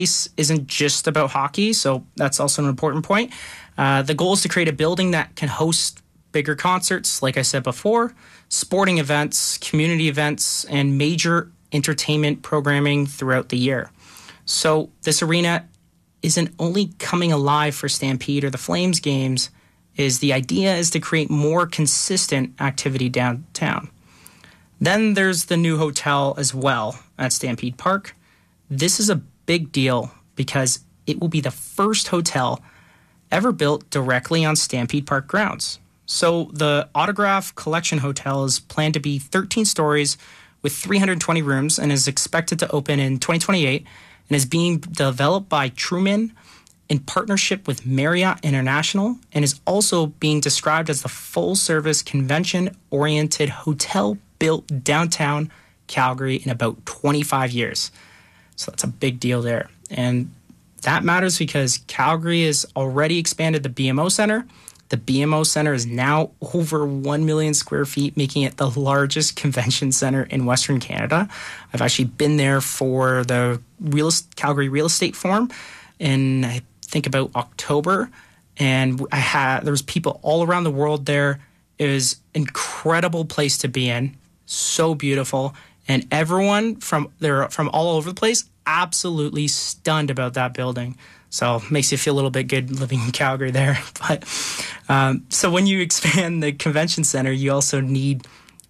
This isn't just about hockey, so that's also an important point. The goal is to create a building that can host bigger concerts, like I said before, sporting events, community events, and major entertainment programming throughout the year. So this arena isn't only coming alive for Stampede or the Flames games, the idea is to create more consistent activity downtown. Then there's the new hotel as well at Stampede Park. This is a big deal because it will be the first hotel ever built directly on Stampede Park grounds. So the Autograph Collection Hotel is planned to be 13 stories with 320 rooms and is expected to open in 2028 and is being developed by Truman in partnership with Marriott International and is also being described as the full-service convention-oriented hotel built downtown Calgary in about 25 years. So that's a big deal there. And that matters because Calgary has already expanded the BMO Center. The BMO Center is now over 1 million square feet, making it the largest convention center in Western Canada. I've actually been there for the Calgary Real Estate Forum in, I think, about October. And there was people all around the world there. It was an incredible place to be in. So beautiful. And everyone from all over the place absolutely stunned about that building. So it makes you feel a little bit good living in Calgary there. But so when you expand the convention center, you also need,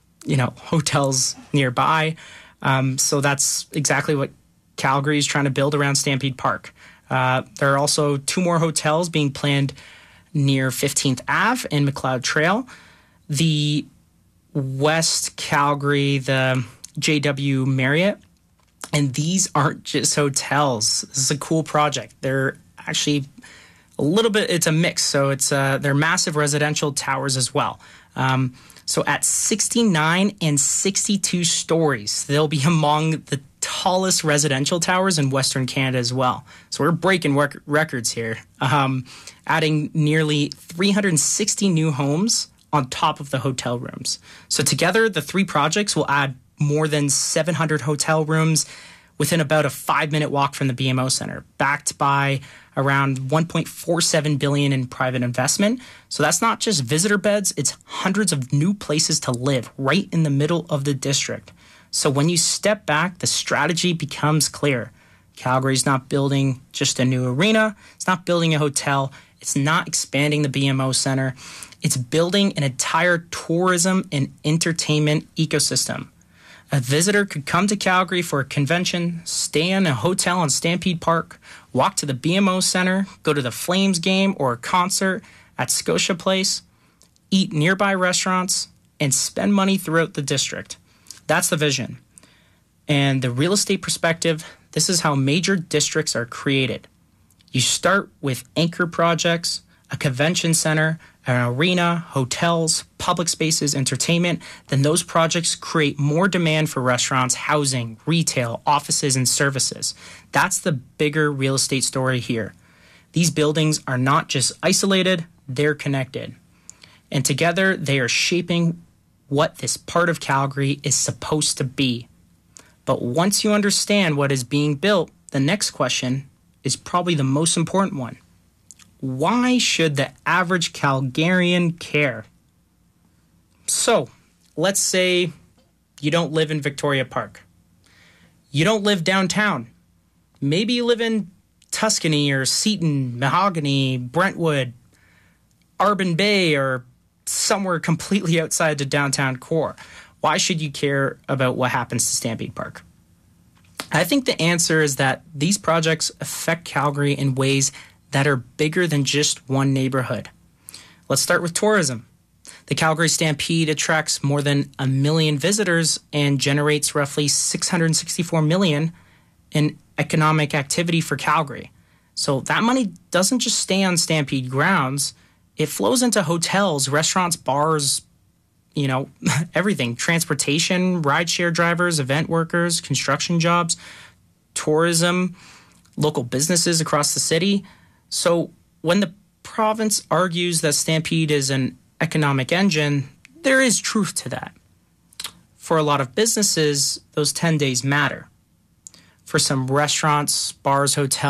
hotels nearby. So that's exactly what Calgary is trying to build around Stampede Park. There are also 2 more hotels being planned near 15th Ave and McLeod Trail. The West Calgary, the JW Marriott. And these aren't just hotels. This is a cool project. They're actually a little bit, it's a mix. So they're massive residential towers as well. So at 69 and 62 stories, they'll be among the tallest residential towers in Western Canada as well. So we're breaking records here, adding nearly 360 new homes on top of the hotel rooms. So together, the 3 projects will add more than 700 hotel rooms within about a 5-minute walk from the BMO Center, backed by around $1.47 billion in private investment. So that's not just visitor beds, it's hundreds of new places to live right in the middle of the district. So when you step back, the strategy becomes clear. Calgary's not building just a new arena, it's not building a hotel, it's not expanding the BMO Center, it's building an entire tourism and entertainment ecosystem. A visitor could come to Calgary for a convention, stay in a hotel on Stampede Park, walk to the BMO Center, go to the Flames game or a concert at Scotia Place, eat nearby restaurants, and spend money throughout the district. That's the vision. And the real estate perspective, this is how major districts are created. You start with anchor projects, a convention center, an arena, hotels, public spaces, entertainment, then those projects create more demand for restaurants, housing, retail, offices, and services. That's the bigger real estate story here. These buildings are not just isolated, they're connected. And together, they are shaping what this part of Calgary is supposed to be. But once you understand what is being built, the next question is probably the most important one. Why should the average Calgarian care? So, let's say you don't live in Victoria Park. You don't live downtown. Maybe you live in Tuscany or Seton, Mahogany, Brentwood, Arbon Bay, or somewhere completely outside the downtown core. Why should you care about what happens to Stampede Park? I think the answer is that these projects affect Calgary in ways that are bigger than just one neighborhood. Let's start with tourism. The Calgary Stampede attracts more than 1 million visitors and generates roughly $664 million in economic activity for Calgary. So that money doesn't just stay on Stampede grounds. It flows into hotels, restaurants, bars, everything. Transportation, rideshare drivers, event workers, construction jobs, tourism, local businesses across the city. So when the province argues that Stampede is an economic engine, there is truth to that. For a lot of businesses, those 10 days matter. for some restaurants, bars, hotels.